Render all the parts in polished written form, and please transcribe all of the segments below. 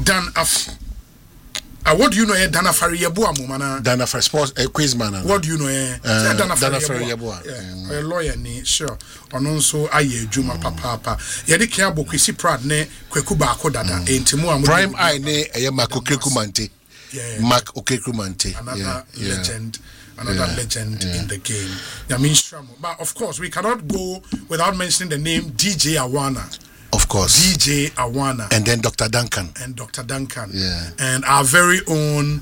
Dan what do you know? Dan Afari Yeboah Mumana. Dan Afari sports quizman. What do you know? Dan Afari Yeboah. A lawyer ni sure. Ononso aye Juma papa. Yedi kia bokwisi prad ne kweku baako dada. Entimu amu. Prime eye ne eye Mark Okekrumante. Mark Okekrumante. Another legend. Another legend in the game. Yamin Shramo. But of course, we cannot go without mentioning the name DJ Awana. Of course. DJ Awana. And then Dr. Duncan. Yeah. And our very own,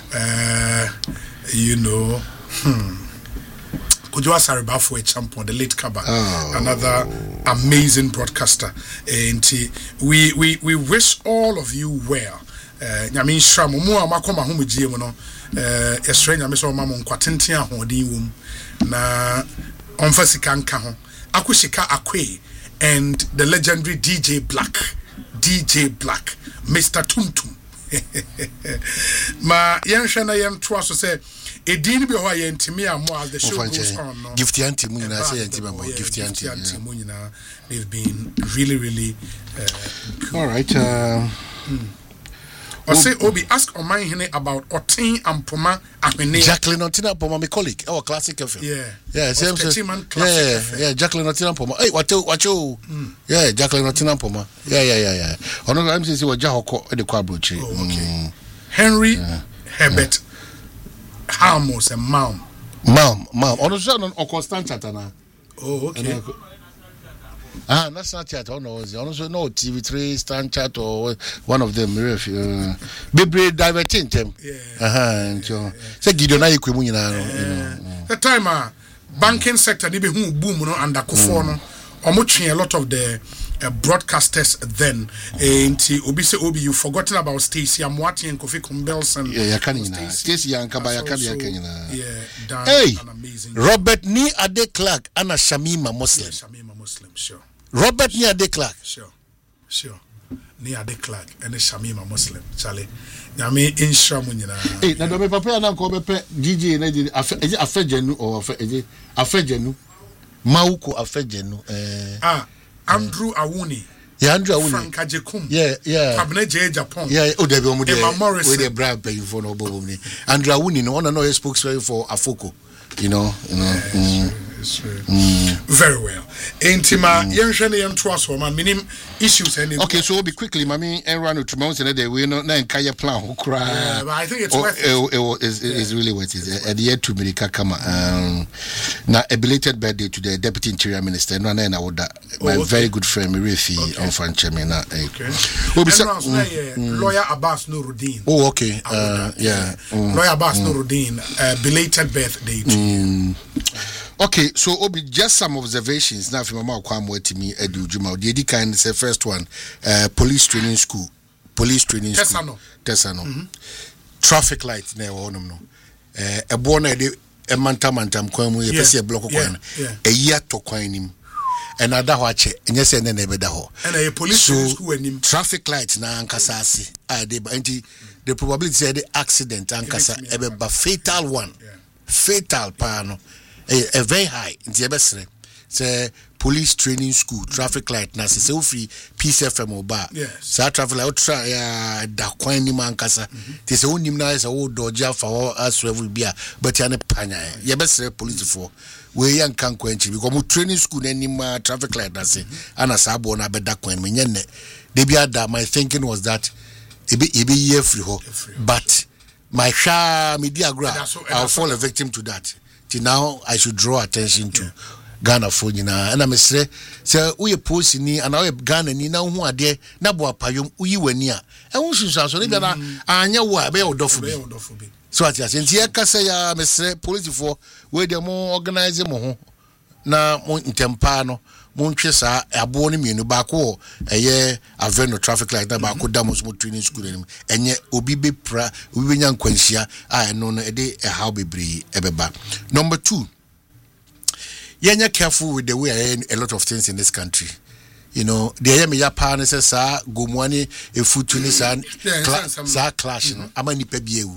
Kujua Saribafo, a champion, the late Kaba. Another amazing broadcaster. And we wish all of you well. Yamin Shramo. Mua makoma humu jiyemono. Esrenya meso mama nkwatentia hodin wom na onfasika nka ho akushika akwe and the legendary DJ Black Mr. Tumtum ma yenhwe na yentoa so say edin bi ho yentimi amo as the show goes on no Gifty Auntie mu nyina say yentimi amo Gifty Auntie mu nyina they've been really cool. All right or say Obi ask Oman Hene about Otin and Poma Ahene. Jacqueline Otin and Poma, my colleague, our classic FM. Same. Jacqueline Otin and Poma. Hey, what you? Yeah, Jacqueline Otin and Poma. Yeah. On the I'm saying what Jahoko at the Quabruchi. Okay. Henry Herbert Harmos and Mom. On the show on Constanta Tana. Oh, okay. National Theatre, also no TV3, Stan Chat, or one of them. Be diverting them. Say Gideon Ayukumuna. The time, banking sector, they be who boom no under Kofono, or muching a lot of the broadcasters then. Obi say Obi, you forgotten about Stacey Amwati and Kofi Kumbelson. Stacey and Kabaya Kabia. Hey, Robert Ni Ade Clark, Anna Shamima Muslim. Sure. Robert Ni Ade Clark. Sure. Ni Ade Clark and Shamima Muslim. Charlie. Yami in Shamunina. Hey, now me papa na ko bepe DJ na afejenu or afejenu. Mauko afejenu. Andrew Awuni. Yeah, Andrew Awuni. Frank Ajekum. Yeah. Cabinet J Japan. Yeah, Odebi Omude. Emma Morrison. With the brand paying for no boom. Andrew Awuni no one no spokesperson for Afoko. You know. It's true. Very well. Intima yenhwene yentoa so ma minim issues any. Okay, so we'll be quickly mami enra no tomorrow say that we no na nkaya plan ho kra. Yeah, but I think it's worth it. It's really worth it. At the year to America kama na a belated birthday to the Deputy Interior Minister no na woda my very good friend Mirefi on Fanchemi na. We'll be Lawyer Abbas Nuruddin. Oh, okay. Lawyer Abbas Nuruddin belated birthday to Okay, so Obi, just some observations now from Mama Kwamwe to me Edu Juma. The Edi kind is the first one. Police training school. Tesano. Traffic light na wonum no. E bona de e mantam kwan ye pese e block kwan. E year to kwan nim. And ada ho ache, enye se ne beda ho. And a police school anim. Traffic light na ankasa ase. The probability say the accident ankasa ebe ba fatal one. Fatal pa no. A very high in the best say police training school traffic light na say free PCFM oba sa traffic light try da kwan ni man kasa they say onim na say o doja for as level bia but ya ne panya ye best police for we yan kan kwanchi because mo training school na ni ma traffic light na say ana sa bo na beda kwan me nyene de bia da my thinking was that e be ye free ho but my sha media gra I'll fall a victim to that. Now I should draw attention to Ghana for you now. And I'm say we post ni and I Ghana ni now who are there na bo apayom uyi wania. And who should so they na anya wo abe odofobi. So at yes ntia ka say ya me say police for we dem organize mo ho na mo ntempa no mo ntwe sa abo ne mienu ba ko eye aveno traffic light na ba ko damos mo training school ni enye obi be pra obi be nya nkwanhia a no e de e how bebre ebeba. Number 2, you're careful with the way I a lot of things in this country. You know, the area me ya pa ne say sa gomwani e futu ni sa clash no amani pe biewu.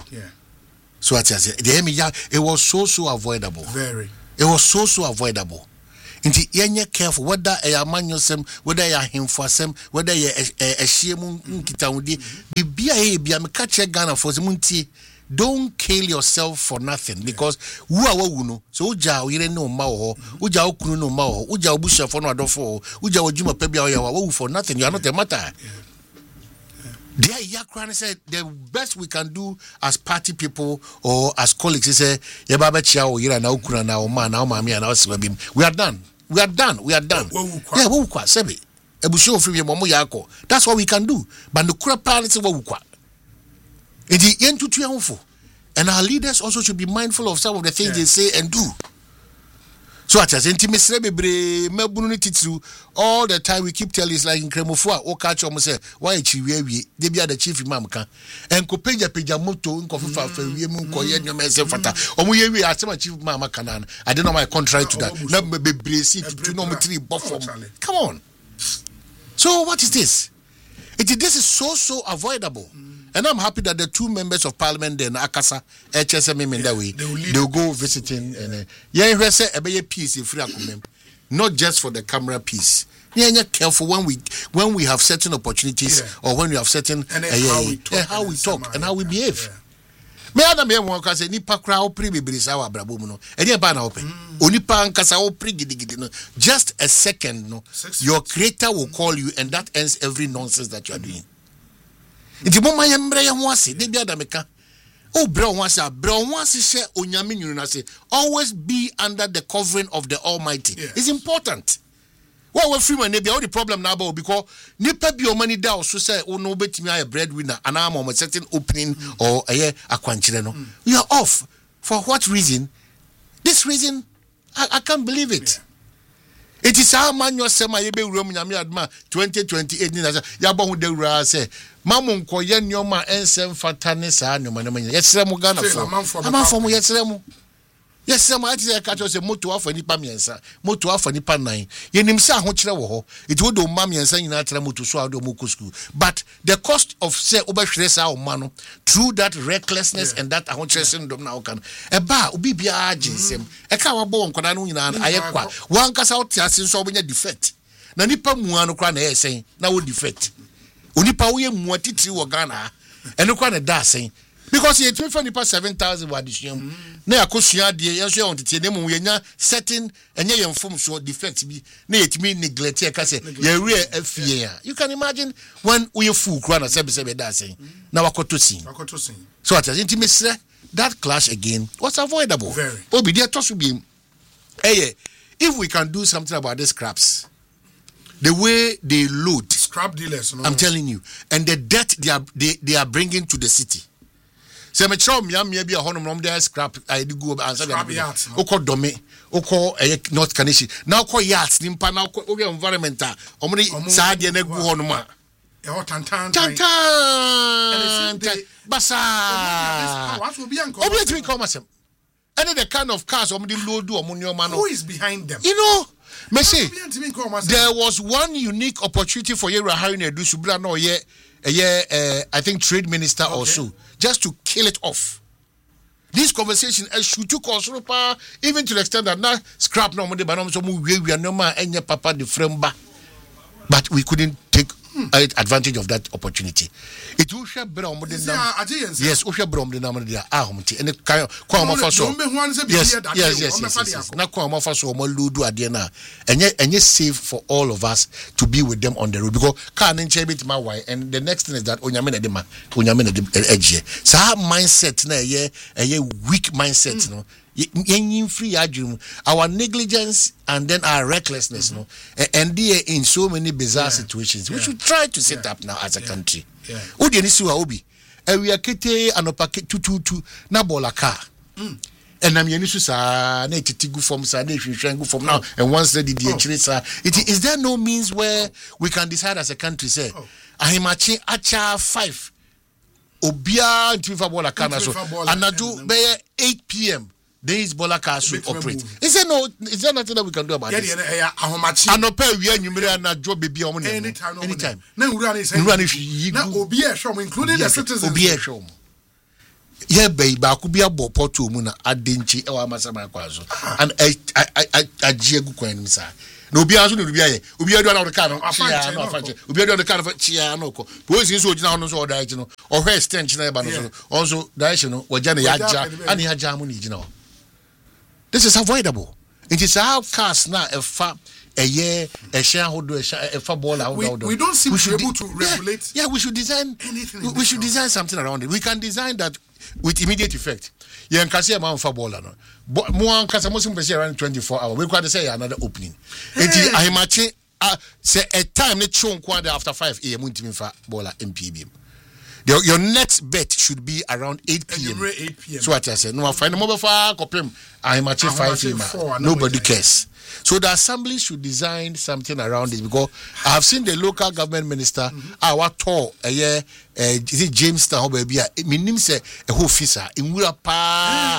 So at the area me ya it was so avoidable. Very. It was so avoidable. Inti yenye careful whether a man yosem, whether ya him for sem, whether ya a shame kitawudi, bibia be a catch Ghana for munti. Don't kill yourself for nothing because who are we so uja we no mao uja okunu no mao uja obusha for no adofo uja ojuma pebia ya for nothing. You are not a matter. There Yakran said the best we can do as party people or as colleagues is say yebaba chia o yira na okuna na o ma na o ma na o sebim. We are done. Yeah, wo kwa sebe. Ebusho ofri mo yako. That's what we can do. But the kura plan is wo kwa. And our leaders also should be mindful of some of the things they say and do. So at as intimacy all the time we keep telling it's like in Kremofua or catch almost say why we they be the chief imam can and peja moto in coffee for we fata we are some chief mama canan. I don't know my contrary to that. Come on. So what is this? This is so avoidable. And I'm happy that the two members of parliament then Akasa HSM in that way they'll go visiting and peace in not just for the camera piece. Careful when we have certain opportunities or when we have certain how we talk and how we behave. Me adam ye won ka say nipa kra o pri bibirisa wa brabo mu no e dey ba na open onipa nkasa o pri gidigidi no just a second no your creator will call you and that ends every nonsense that you are doing. Nti mo ma ye mbre ye ho ase de bi adam ka o bre ho ase she onyame nyunu na say always be under the covering of the Almighty. It's important. Well, we free money be all the problem now because nipa bi o mani da so say o no betimi aye breadwinner and am on a certain opening or a akwanchire no. You are off. For what reason? This reason I can't believe it. It is how man yosema ye be wura nyame adma 2028 ni na ya bo hu de wura say mamu nko ye nyoma ensem fatane saa nyoma na manya yesere mu Ghana for amanfo mu yesere mu. Yes, some I catch us a motor for nipa miensa, motor for nipa nine. Yenimsa hochre wo ho. It would do mammy and saying that motor so do muku school. But the cost of say obashresa or mano through that recklessness and that hochre syndrome now can a bar ubi be agency. A cow born kwananu in an ayakwa. One cast out since so many defect. Na nipa muano cran air saying now would defect. Unipa we mwatiti wa Ghana and no kwana da saying. Because he told me for 7,000 wadishim. Na yakosua de yenso on tete nemu yenya certain enye yemfom so defect bi na yetimi neglect e ka say ye re afie. You can imagine when we fool kra na sebe da say na wakoto sin. So at intimacy that clash again was avoidable. Obi dey to so bi if we can do something about these scraps, the way they load scrap dealers, I'm telling you, and the debt they are bringing to the city. Se me chom yam ye bia honom nom dey scrap I do go answer them. Oko dome, oko North Kanishi. Now ko yachts nimpa now ko environmental. Omri saa de na gu honom a. E ho tantan. Basa. What will be anko? Obi me come asem. Any the kind of cars omri load do omunyo man. Who is behind them? You know, me say there was one unique opportunity for Yera Haruna do subra no ye I think trade minister also just to kill it off. This conversation should took us even to the extent that now scrap no money but we are no man any papa the fremba, but we couldn't take advantage of that opportunity. It will share brom yes, we share brom the number there ahumti and kwama faso yes na kwama faso mo ludu ade na enye safe for all of us to be with them on the road because can nche bit my why and the next thing is that onyame na de edge so mindset na ye weak mindset no free our negligence and then our recklessness no and they in so many bizarre situations we should try to set up now as a country. Odi ni siwa obi we are kete anopa tututu na bola car and am yeni sa na titigu from sa na hwehwengu from now and once the chire sa it is there no means where we can decide as a country say ahimachi acha 5 obia ntifa bola car na so anadu be 8 p.m. There is bola car should operate. Is there nothing that we can do about this? Anope we anyumere na job baby omo anytime. Na ura ni say. Na obi e show including the citizens. Obi e show. Yeah, baby, I could be a bopoto muna adenchi ewa masama kwazo. And I jiegu kwen sir. No be azu no be aye. Obi adu na odeka no chia no afanche. Obi adu odeka no chia no ko. Boys so ogina no so odaje no. O hwe stench na eba no so. Also daishe no waja na yaja ani yaja mu ni gina. This is avoidable. It is how cars now a year a shareholder a baller. We don't seem to be able to regulate. Yeah, we should design anything. We should design something around it. We can design that with immediate effect. Yeah, and kasi amount for baller no. But more kasi most people around 24 hours. We can say another opening. It I match say a time let show after 5 a.m. Muntimin for baller MPB. Your next bet should be around 8 p.m. 8 p.m. So what I said, no, I find the mobile fire, I'm at 5 p.m. Nobody cares. So the assembly should design something around it because I have seen the local government minister, our tour, is it Jamestown, baby? Minim say a whole officer in Wurapa.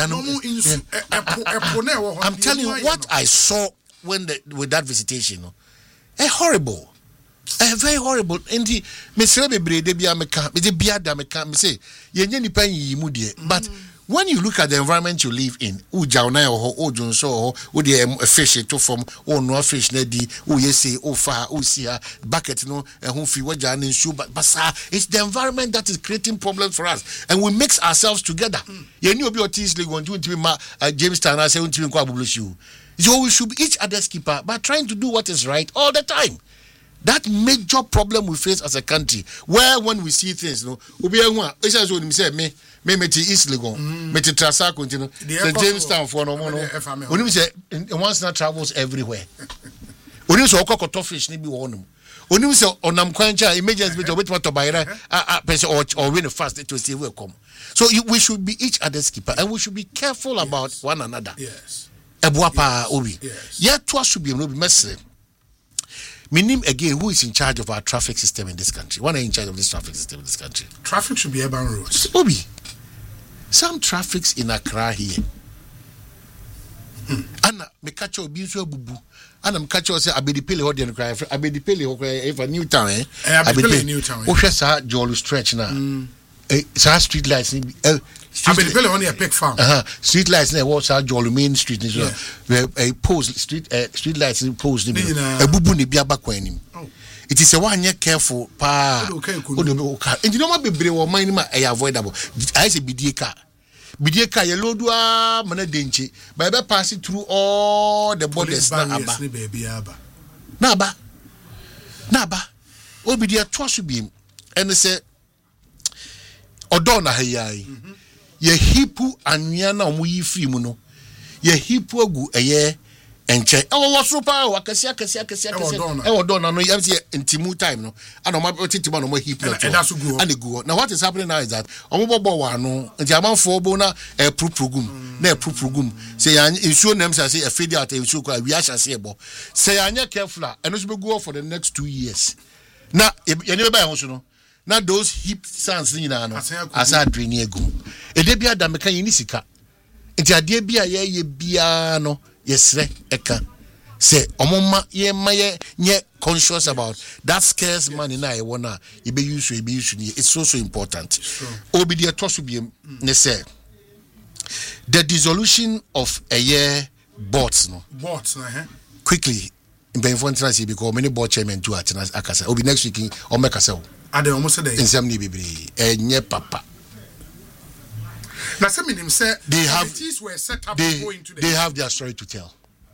I'm telling you what I saw with that visitation. Horrible. Very horrible. Enti mesere bebre de bia meka, me de bia da meka, me say yenye nipa yi mu de. But when you look at the environment you live in, uja na ho, ojun so ho, wo de fish to from, o no fish na di, o yesi, o fa, o sia, bucket no, ho fi waja na nsu, but it's the environment that is creating problems for us, and we mix ourselves together. Yenye obi otis le gon to ma Jamestown say untimi kwa bublushi. So we should be each other's keeper, but trying to do what is right all the time. That major problem we face as a country, where when we see things, no, obi enwa, esa so nim say me ti East Legon, me ti Trasa continue, the Jamestown for no more. Onim say once not travels everywhere. Onim so okokoto fish ni bi wo no. Onim say onam kwancha emergency bit obetwa to bayra person or win fast to see where come. So we should be each other's keeper and we should be careful about one another. Yes. Ebuapa obi. Yes. Yet to should be no be messy. Meaning again, who is in charge of our traffic system in this country? One is in charge of this traffic system in this country. Traffic should be urban roads. Obi, some traffics in Accra here. Anna, me catch you so bubu. Anna, me catch you say Abedipele ho den cry. Abedipele ho if a new town eh. Abedipele new town. O hwe sa Jolu stretch na. Sa street lights ni Abedipele on a pig farm. Street lights na what sa Jolu main street ni so. A post street lights ni post ni. A bubu ni bia bakwan ni. It is a one year careful pa. And you know what bebre wo man ma avoidable. I say bidie car ye lodua mana denche. By be pass it through all the borders na aba. Na ba. Obidie twaso biem. And say odo na hayai. Ye hipu anwia na omo yi free mu no. Ye hipu agu eye enche. Ewo super wakasi ewo don na no yam say intimu time no. Ana ma titima no mo hipu na to. And go. Now what is happening now is that omo bobo wa no. Nti amanfo bo na prupugum. Na prupugum. Say insuo nem say a feed out insuo kwa wi asha say ebo. Say anya careful and no go for the next 2 years. Na ye ne ba ho no. Now those hip sounds ni na no asa dreni egu ede bia da meka yini sika enti ade bia ye bia no yesre eka say omoma ye maye nye conscious about that scarce money na e wona e be use ni it's so important. Obi de toso biem ne say the dissolution of a year boards quickly in Benfontina say because many board chairman to at akasa obi next week o mekasa Ade almost a day. In some bebre, enye papa. Now some of them say they have were set up going to they have their story to tell.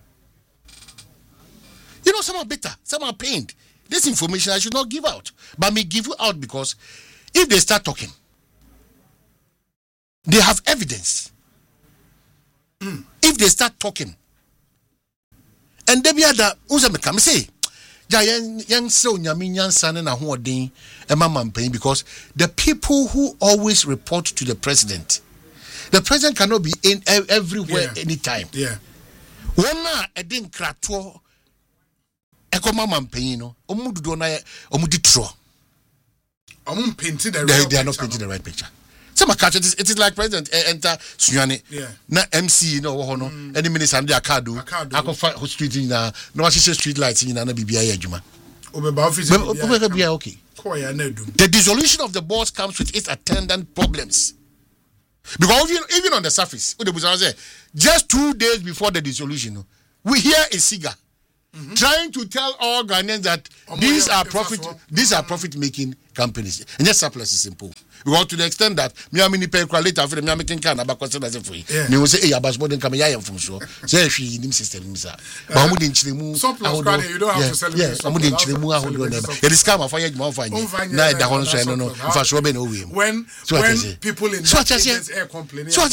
You know, some are bitter, some are pained. This information I should not give out, but me give you out because if they start talking, they have evidence. If they start talking, and they be other uza me come say. Because the people who always report to the president cannot be in everywhere anytime. Yeah. One a din krato ekoma mampeno omududo na omuditro. They are not painting the right picture. Some catch it is like president enter Sunyani. Na MC no ho no any minister and Akado akofa street na no street lights na bibia adwuma. Okay. The dissolution of the board comes with its attendant problems. Because even on the surface, just 2 days before the dissolution, we hear a Siga trying to tell all Ghanaians that these are profit-making companies. And yes, surplus is simple. Because to the extent that me pay later after me making can about question as if we will say, hey, about more than coming here from so. Say she in system, sir. But we didn't chilimu. You don't have to sell it. Yes, I'm didn't chilimu. It is come of fire, you won't find it. Now the whole so I don't know if I show me no way. When people in the air complaining, so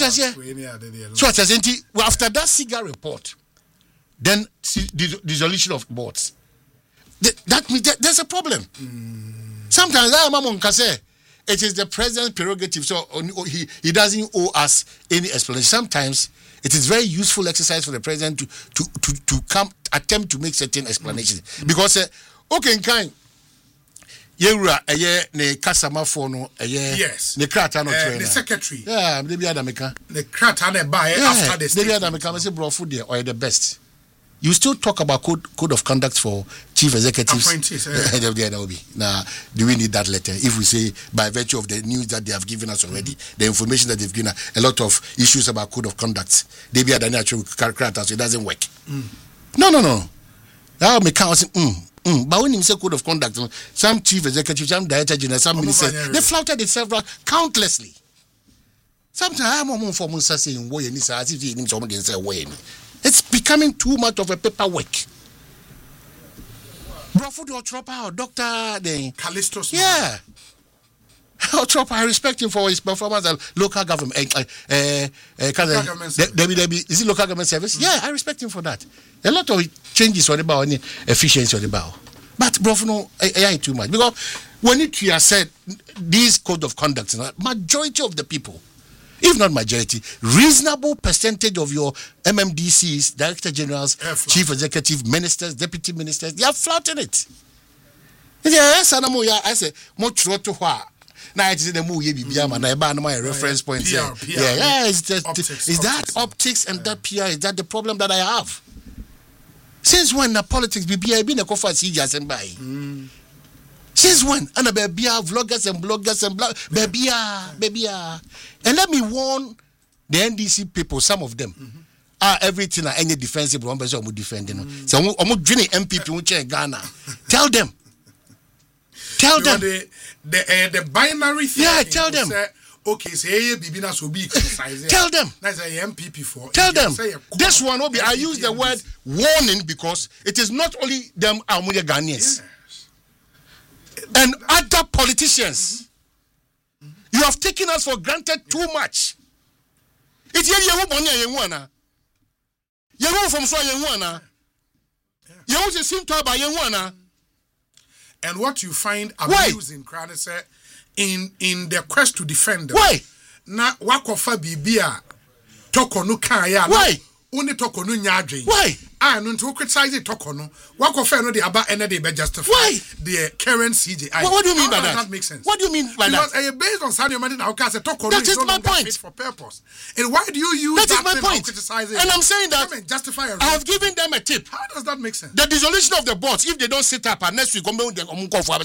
after that Siga report, then dissolution of boards. That means there's a problem. Sometimes it is the president's prerogative, so he doesn't owe us any explanation. Sometimes it is very useful exercise for the president to come attempt to make certain explanations because okay, kind. Yewura ne kasama for no yes ne krata no trainer the secretary they be adameka the krata na buy after the they be adameka say bro food there or the best. You still talk about code of conduct for chief executives. Now, do we need that letter? If we say by virtue of the news that they have given us already, the information that they've given us, a lot of issues about code of conduct, they be a natural character, so it doesn't work. No. Now me count but when you say code of conduct, some chief executives, some director general, some ministers, they flouted it countlessly. Sometimes I'm more for Musa saying, "Woy, and as if he someone can say woy." It's becoming too much of a paperwork. Broford or Tropper or Doctor Callisto. Yeah. Tropper, I respect him for his performance at local government. WW, is it local government service? Yeah, I respect him for that. A lot of changes on the bow and efficiency on the bow. But Broford, no, I ain't too much. Because when you said these code of conduct, majority of the people, if not majority, reasonable percentage of your MMDCs, director generals, chief executive, ministers, deputy ministers, they are flouting it. Yes, I say, much to what? Now it is the movie Bibiama, and my reference point. PR, is that optics and that PR? Is that the problem that I have? Since when the politics BBI been a coffee CJs and buy? Since when? And a baby vloggers and bloggers and baby. And let me warn the NDC people, some of them are everything are any defensive one person will defend. So I'm drinking MPP which in Ghana. Tell them. The binary thing. Yeah, tell them. Okay, say Bibina so be criticized. Tell them. That's a MPP for. Tell them. This one will be. I use the word warning because it is not only them Amuya Ghanaians. Yeah. And other politicians, you have taken us for granted too much. It's from so seem to have and what you find amusing, in their quest to defend them. Why? Na wakofa bibia toko no kan ya. Why? Only toko no nyadwen. Why? No to criticize toko no. Wakofa no the aba and they be justify. Why? The current CJI. What do you mean by that? That makes sense. What do you mean by because that? Because based on Sadio Mane now say toko that no is my point. For purpose. And why do you use that is my point. Criticizing? And I'm saying that justify I have given them a tip. How does that make sense? The dissolution of the boards, if they don't sit up and next week go for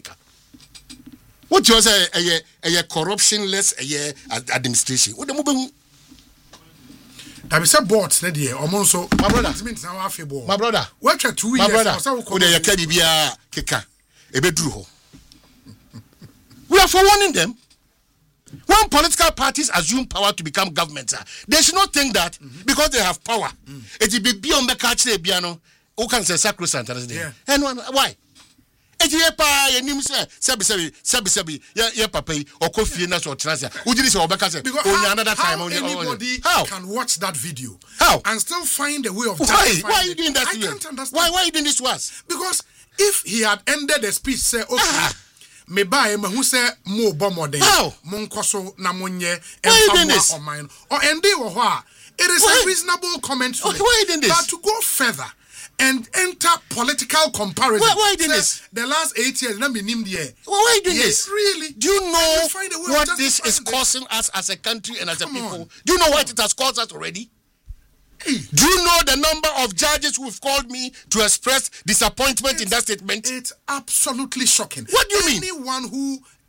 what you say a corruptionless administration. What the moving? That be said boards, lady. Also, my brother. My brother. What 2 years? My brother. We are forewarning them. When political parties assume power to become government, they should not think that because they have power, it will be beyond the catch the piano. Who can say sacrosanct? And why? Pa yenim sebi ya papa or coffee na so transia ujiri se obeka se another time anybody can watch that video and still find a way of why are you doing that? I can't understand. Why are you doing this to us? Because if he had ended the speech say okay me buy me who say mo bomode mon koso na monye emfa on mine or ende wo ho it is a reasonable comment why are you doing this? But to go further and enter political comparison. Why did this? The last 8 years, let me name the year. Why are you doing this? Really? Do you know what this is causing us as a country and as a people? Do you know what it has caused us already? Hey. Do you know the number of judges who have called me to express disappointment in that statement? It's absolutely shocking. What do you mean? Anyone who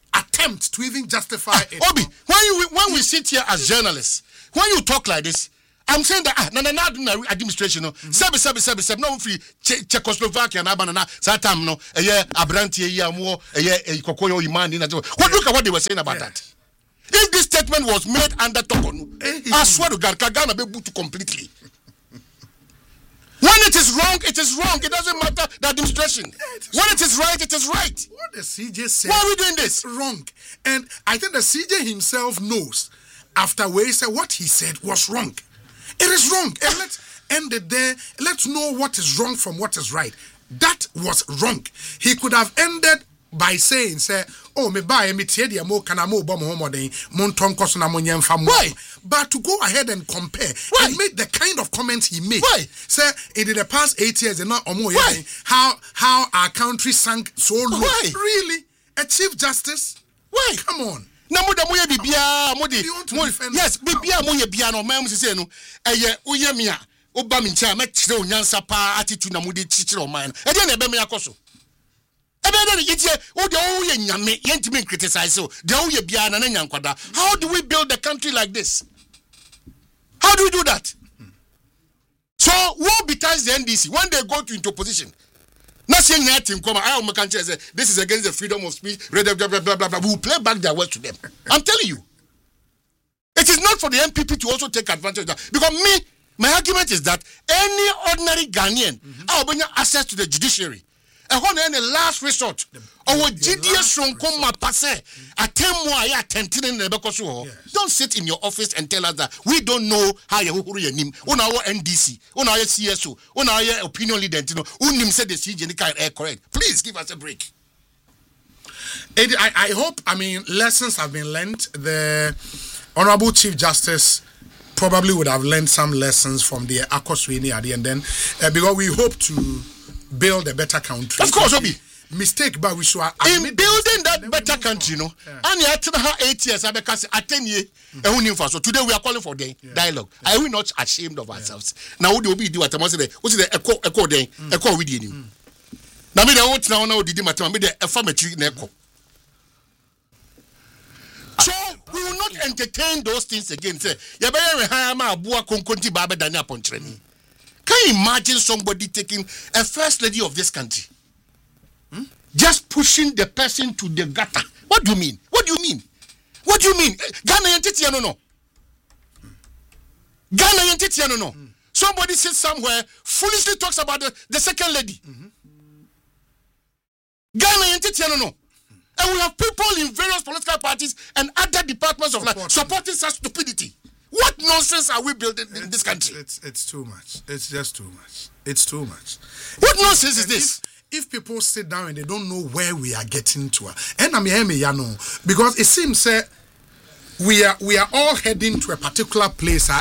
attempt to even justify it. Obi, when we sit here as journalists, when you talk like this, I'm saying that na administration no sebe no free Czechoslovakia na banana satam no abrantie yi amo kokoyo imani na look at what they were saying about that. If this statement was made under Tokonu, I swear to God, Kagana be put completely. When it is wrong, it is wrong. It doesn't matter the administration. When it is right, it is right. What the CJ said, why are we doing this? Wrong. And I think the CJ himself knows after where he said what he said was wrong. It is wrong. And let's end it there. Let's know what is wrong from what is right. That was wrong. He could have ended by saying, oh, me buy me tiedi mo kana mo bo mo modern monton koso na mo nyemfa mo. Why? But to go ahead and compare and make the kind of comments he made. Why? Say in the past 8 years, not how our country sank so low. Why? Really? A Chief Justice? Why? Come on. Na mo da mo ye bibia mo de yes us? bibia mo ye bia no ma mo se no oye me a oba me ntia ma kire onyansa pa attitude na mo de kire o man e de na ebe me akoso ebe de yitie o de o ye nyame ye ntimi criticize so de o ye bia na nyankwada. How do we build a country like this? How do we do that? So who besides the NDC when they go into opposition? Not saying nothing. Come, I am country say this is against the freedom of speech. Blah, blah, blah, blah, blah, blah. We will play back their words to them. I'm telling you, it is not for the MPP to also take advantage of that. Because my argument is that any ordinary Ghanaian, I will access to the judiciary. And when any last resort, our GDS from come passe, don't sit in your office and tell us that we don't know how you name on our NDC, on our CSO, on our opinion leader, unim said the CJ correct. Please give us a break. I hope, lessons have been learned. The Honorable Chief Justice probably would have learned some lessons from the Akoswini at the end then, because we hope to build a better country. Of course, Obi. Mistake, but we should in building that better country, and you have to 8 years, because at 10 years, so today we are calling for the dialogue. Are we not ashamed of ourselves? Now, what do we do at the most? What's the echo day? Echo with you. Now, me the old now did matter, me the affirmative echo. So we will not entertain those things again. Say, you better hire my boy Konkonti Baba Dania Pontreni. Can you imagine somebody taking a first lady of this country? Just pushing the person to the gutter. What do you mean? What do you mean? What do you mean? Ghana entity no. Ghana entity no. Somebody sits somewhere, foolishly talks about the second lady. Ghana entity no. And we have people in various political parties and other departments of life supporting such stupidity. What nonsense are we building in this country? It's too much. It's just too much. It's too much. What nonsense is this? If people sit down and they don't know where we are getting to, and because it seems we are all heading to a particular place,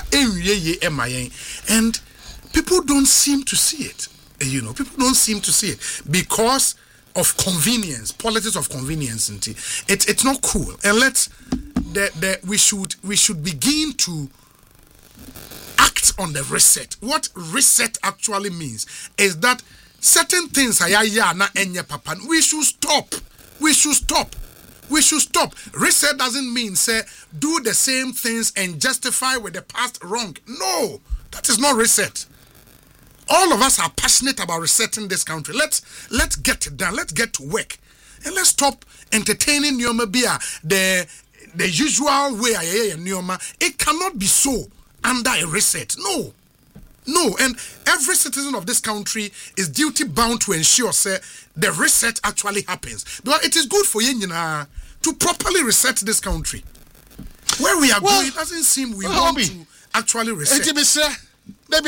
and people don't seem to see it. People don't seem to see it because of convenience, politics of convenience. It's not cool. And we should begin to act on the reset. What reset actually means is that certain things we should stop. We should stop. Reset doesn't mean do the same things and justify with the past wrong. No, that is not reset. All of us are passionate about resetting this country. Let's get it done. Let's get to work. And let's stop entertaining Nyoma Bia, the usual way. It cannot be so under a reset. No. And every citizen of this country is duty bound to ensure the reset actually happens. But it is good for you to properly reset this country. Where we are going, it doesn't seem we want to actually reset. But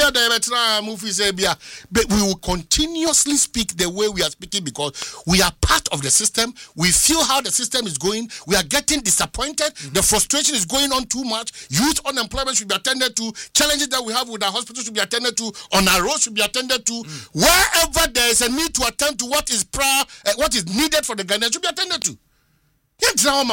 we will continuously speak the way we are speaking because we are part of the system. We feel how the system is going. We are getting disappointed. The frustration is going on too much. Youth unemployment should be attended to. Challenges that we have with our hospitals should be attended to. On our roads should be attended to. Wherever there is a need to attend to what is needed for the Ghanaians should be attended to. A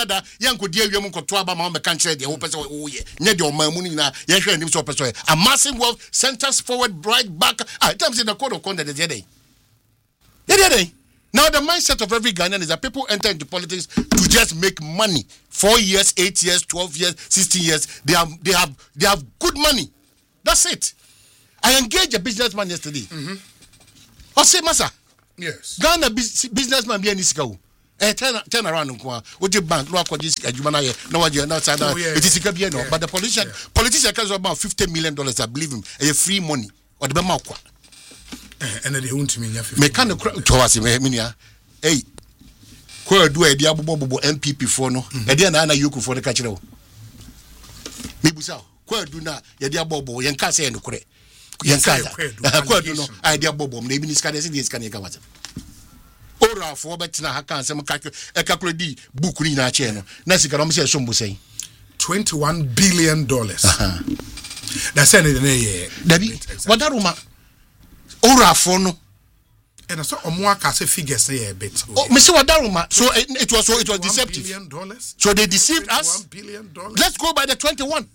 massive wealth centers forward, right back. Times in the code of conduct is Now the mindset of every Ghanaian is that people enter into politics to just make money. 4 years, 8 years, 12 years, 16 years. They have good money. That's it. I engaged a businessman yesterday. I say, Masa. Yes. Ghana businessman be any scout. Turn around with the bank, no acquisition, it is a but the politician can about $50 million, I believe him, a free money or the Bamaqua. And they won't mean mechanical to us, Minia. Hey, where do a diabo MPP for no? A dear Nana Yuku for the catcher. Maybe so. Where do not, Yadia Bobo, Yankasa and the Kure. Yankasa, idea Bobo, maybe this kind of thing is can you come at Ora for better Hakan, some calculate book in our channel. Nancy can almost say $21 billion. That's anything. Debbie, what that woman? Ora for no. And I saw a more case figure say a bit. Oh, Mr. Wadaruma. So it was deceptive. $1 billion. So they deceived us. $1 billion. Let's go by the 21.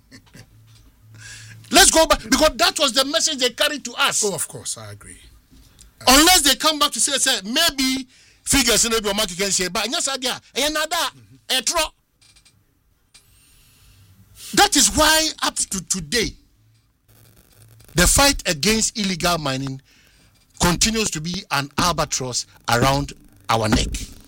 Let's go back because that was the message they carried to us. Oh, of course, I agree. Unless they come back to say maybe figures in the market can say, but yes, idea, that is why up to today, the fight against illegal mining continues to be an albatross around our neck.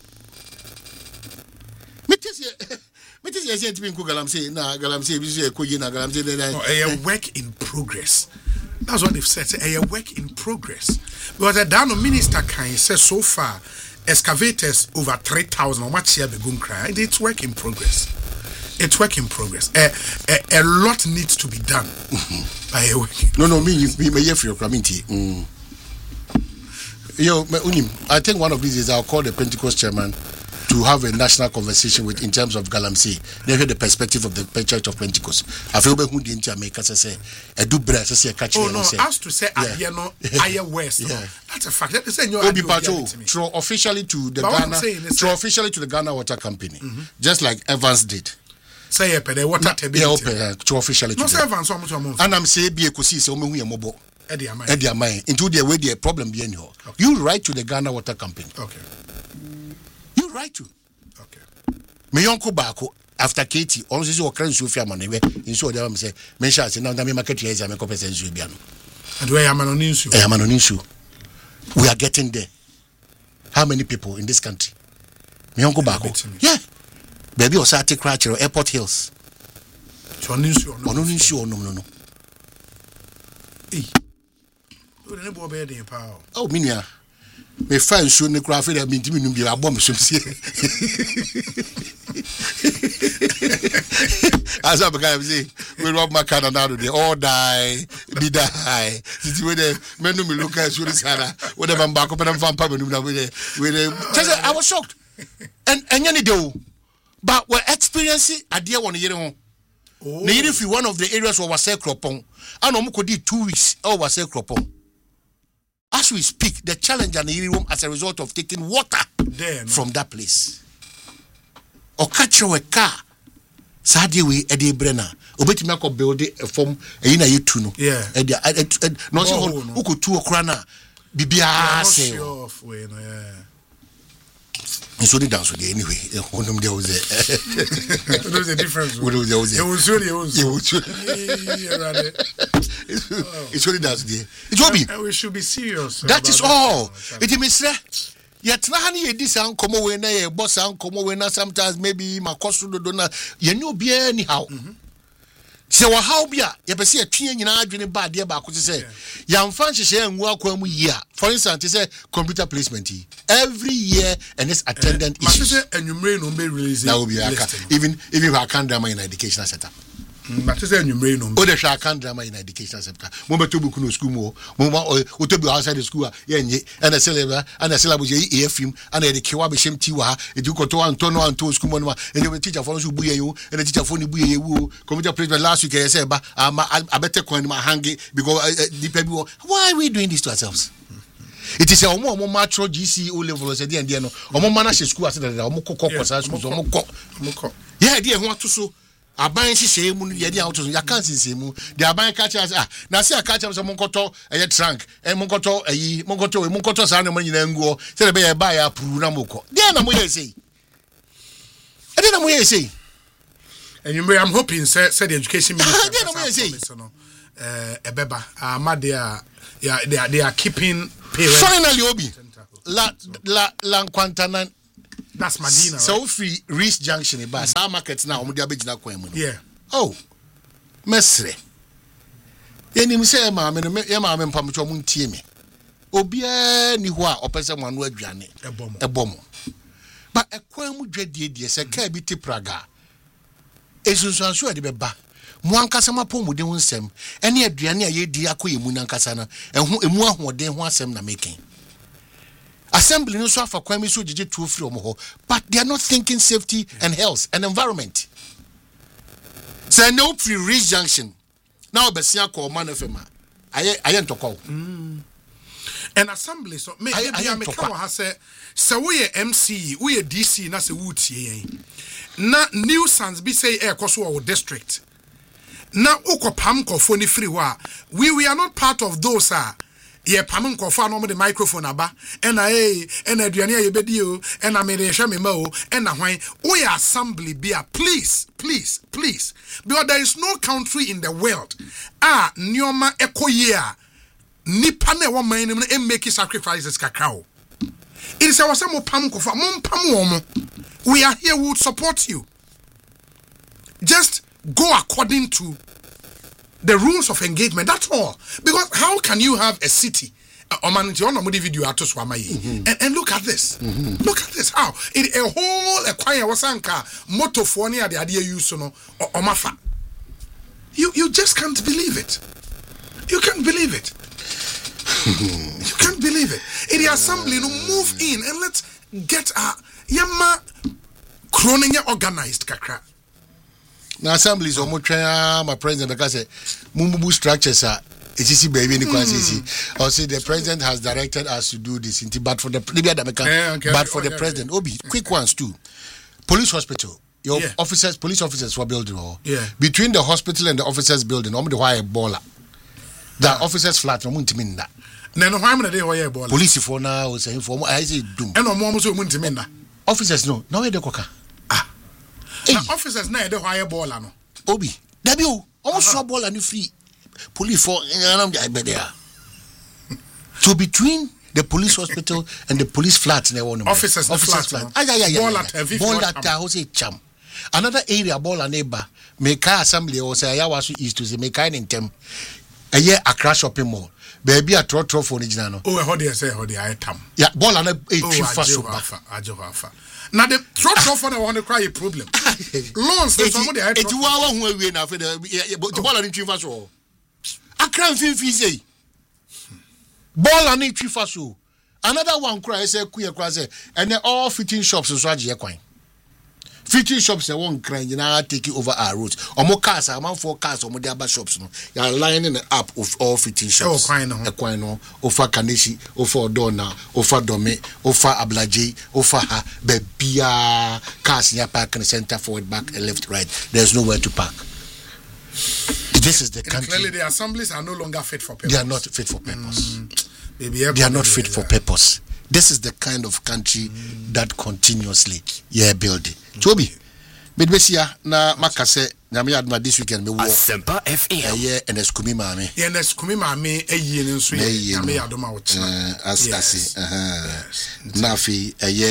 A work in progress. That's what they've said. A work in progress. Because the Dano minister can say so far, excavators over 3,000 or much here begun cry. It's work in progress. It's work in progress. A lot needs to be done. By a work. No, me here for your community. I think one of these is I'll call the Pentecost chairman to have a national conversation with in terms of Galamsey. They hear the perspective of the Church of Pentecost. I feel who didn't make us say a do bread say catch. Oh no, as to say higher west. That's a fact. That is throw officially to the Ghana Water Company, just like Evans did. Say a water to officially to Evans and I'm saying be a cosi so me mobo. Eddie into the way the problem be anyhow. You write to the Ghana Water Company. Okay. You write to. Okay. Me uncle Bako after Katie, always is your current Sufia man. In so them say, Mesha say now that me market here is a compensation Zubiano. And where am I on issue? I am on issue. We are getting there. How many people in this country? Me uncle Bako. Yeah. Baby or Sati Cratcher or Airport Hills. On issue or no. Oh, Minia. Me find soon the craft that mean to be a bomb. As I began to say, we rob my car now, they all die, be die. Since we the men who look at you, whatever I'm back up and I'm from Pablo with I was shocked. And any do, but we're experiencing a dear 1 year on. Near if you one of the areas where was say cropon, and Omukodi 2 weeks over say cropon. As we speak, the challenge and the room as a result of taking water from that place. Or catch your car. Sadie we Eddie Brenner. Obeti Mako build a form a ina yutuno. Yeah. No so uku 2 okrana. Bibia say. And so they dance with you anyway. One of them was there's a difference. It's really dance there. It will be. We should be serious. That is all. It means yet Nahani this uncle when a boss uncle when sometimes maybe my costume donor. You know be anyhow. So how be you see a train in our dream bad dear back to say young fancy share and work when we year. For instance, it's a computer placement every year and it's attendant issues. And you may not be releasing that will be even I can't drama in educational setup. But it's a new brain. Oh, the shark can't drama in educational setup. Moma to book no school more. Moma or to be outside the school. And a syllable and a syllable EFM and the Kiwabi Shem Tiwa. If you go to Antonio and to school, and the teacher follows you, and the teacher for you, computer placement last week. I said, but I better coin my hangy because the people. Why are we doing this to ourselves? It is a more mature GCO level as a DND. Or more managed school as a Moko schools or Moko. Yeah, dear, want to so. aban hihye mu ye dia auto ya kan sinse mu the aban catch us na say catch us monkoto eye trunk monkoto sa na mo nyina nguo say be ye ba ya puru na moko dia na mo ye say and I'm hoping say the education minister ebeba amade they are keeping parents. Finally obi la nkwantana. That's Medina. So right? Free Reach Junction ba sa market na omo dia begina kwan mu. Yeah. Oh. Mesre. Eni mi say ma me mpamcho mu ntie me. Obia ni ho a opese mo anu aduane. Ebomo. Ba ekwan mu dwadie se ka bi ti praga. Esunsuanso ade beba. Mo ankasa mapo mu de ho nsem. Ene aduane a ye di akoyemu nankasa na emu ahoden ho asem na making. Assembly no so for kwame so jije two free omo, but they are not thinking safety and health and environment. Say no free Reach Junction. Now besia call man fema. Aye to call. And assembly so me make ha say we MC, we DC na say wutie na nuisance be say e koso wo district. Na ukopam kofo ni free wa. We are not part of those ye pam nkofa no mo the microphone aba ena aduane ye bedi o ena me de hwe me ma o ena hwan we assembly bia please because there is no country in the world nioma ekoye a nipa na wo man nim na make sacrifices kakao. It is our some pam nkofa mo pam wo. We are here, we would support you. Just go according to the rules of engagement, that's all. Because how can you have a city and look at this. Look at this. How it a whole choir wasanka moto for near the idea you so no or mafa. You just can't believe it. You can't believe it. You can't believe it. In the assembly, no move in and let's get yama kroning organized kakra. Na assemblies omo twa my president because mumubu structures are it's baby in the quantity. Or say the president has directed us to do this but for the president obi quick ones too. Police hospital your officers police officers were building between the hospital and the officers building omo the why baller the officers flat no muntimi nda na no hwan na dey why baller police for now o say for I say doom and omo so muntimi nda officers no we dey koka na officers na dey why baller no obi dabi o omo so baller ni free police for there. So between the police hospital and the police flats, officers flat. Ball at Jose Cham. Another area ball and neighbor. Meka assembly or say Ayawasu East to say Meka in them. A year a crash shopping mall. Baby a trot for original. Oh, how do you say how they tam? Yeah, ball and a fast. Now the trot for the one to cry a problem. Loans the somebody I it's one way now for the ball and tree fast. I can't feel easy. Ball and tree fast. Another one cry say queer cry and they all fitting shops in Swaji coin. Fitting shops they won't cry now taking over our roads. Or more cars, among 4 cars or more other shops. No, you are lining up of all fitting shops. Equino, Ofa Kaneshi, Ofa Donna, Ofa Dome, Ofa Ablaji, Ofa Ha, Bebia cars in your park in the center, forward, back, and left, right. There's nowhere to park. This is the country. Clearly, the assemblies are no longer fit for purpose. They are not fit for purpose. They are not fit for purpose. This is the kind of country that continuously building. Toby, Bedbesia na makase nyame adma this weekend me wo Asempa FM and eskumi maame. Yeah, eskumi maame eyi ne nso nyame adoma wo chi. Asase. Na afi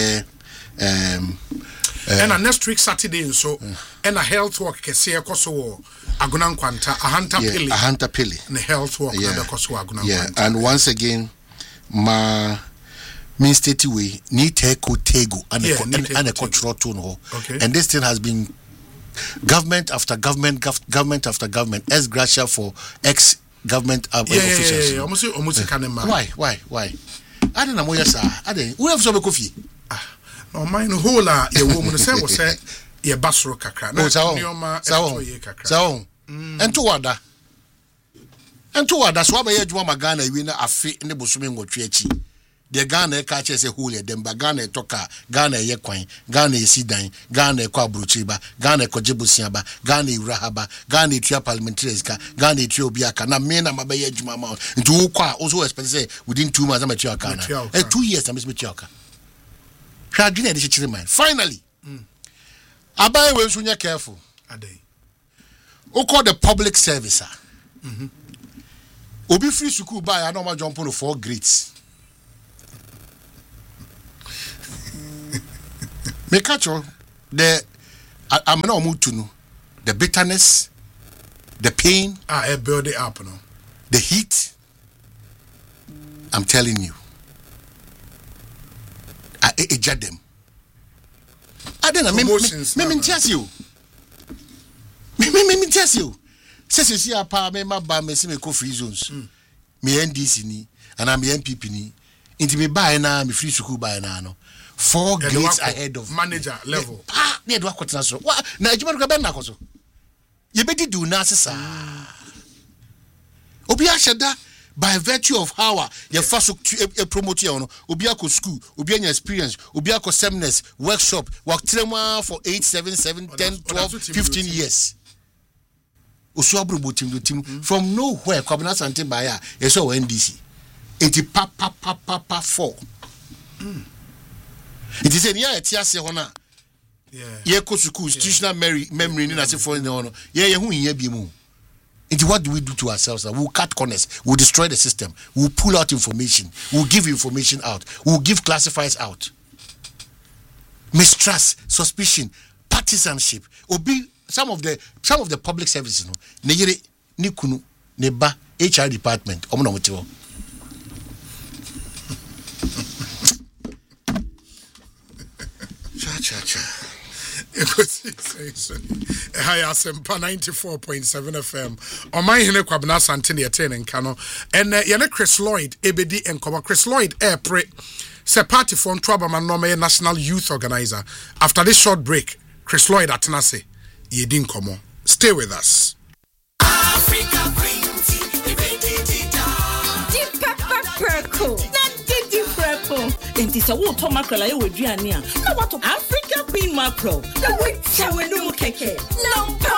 and next week Saturday so and a health work kese ekoso wo Aguna Nkwanta Ahanta Pili and health work na ekoso Aguna Nkwanta. And once again ma means state way need tego and a control tone ho. And this thing has been government after government after government as gratia for ex government officials. Almost Why? I don't know what you say. We have some coffee. No mine whole your woman say was say ye basro kakra na nioma so ento wada so abaye adwuma magana wi na afi ne bosome ngotwe achi the Ghana catches a hole, then Bagana toka, Ghana Yequine, Ghana Sidan, Ghana Quabruchiba, Ghana Kojibusiaba, Ghana Rahaba, Ghana Tria Parliamentariska, Ghana Triobiaka, Namena Mabaya Jumama, and to also expensive within 2 months. I'm a Chiaka. 2 years, I'm a Chiaka. Finally, Abai was when you're careful. Who call the public servicer? Obi free school buy I normal jump on 4 grades. Me catch I'm not mood to know the bitterness, the pain, I build it up, no. The heat. I'm telling you, I eject them. I don't know. Me tell you. Me tell you. Says you see a pa me ma ba me see me go free zones. Me NDC ni and I'm MPP ni. Into me buy na me free school buy na no. 4 grades ahead of manager level. Ah, ne do akwetena so. Wa na ejuma do ka ben na koso. Ye be di do na sesa. Obi asheda by virtue of how you first promote you no. Obi akọ school, obi anya experience, obi akọ seminars, workshop, work trema for 8, 7, 10, 12, 15 years. From nowhere, Kwabena Sante Baya, you saw NDC. It's pa 4. It is a year at Tiasi Hona. Yeah, Kosuku, institutional memory, in as if for the honor. Yeah, who in Yabimu. Into what do we do to ourselves? We'll cut corners, we'll destroy the system, we'll pull out information, we'll give information out, we'll give classifieds out. Mistrust, suspicion, partisanship, some of the public services, no, Neyere, Nikunu, Neba, HR department, Omonomotivo. Cha. Hi, Asempa 94.7 FM. On my hene Kwabena Santini attending Kano. And Yana Chris Lloyd, ABD and Chris Lloyd, Airpre, se party for Trabaman Nome National Youth Organizer. After this short break, Chris Lloyd at Nase, Yedin Komo. Stay with us. Africa Green Tea, Deep Pepper Purple. Enti se wo to mackerel aye woduane a na wato Africa Bean mackerel na wo chawe no keke number